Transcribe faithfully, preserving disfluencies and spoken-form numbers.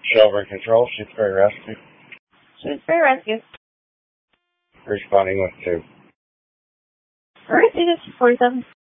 Shelburne Control, Shutesbury Rescue. Shutesbury Rescue. Responding with two. Emergency District forty-seven.